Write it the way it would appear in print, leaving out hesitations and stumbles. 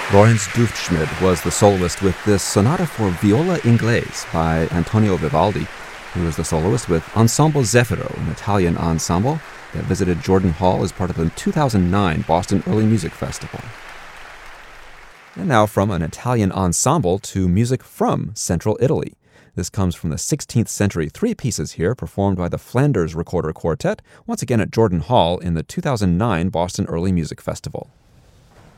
Lorenz Duftschmidt was the soloist with this Sonata for Viola Inglese by Antonio Vivaldi. He was the soloist with Ensemble Zefiro, an Italian ensemble that visited Jordan Hall as part of the 2009 Boston Early Music Festival. And now from an Italian ensemble to music from Central Italy. This comes from the 16th century, three pieces here performed by the Flanders Recorder Quartet, once again at Jordan Hall in the 2009 Boston Early Music Festival.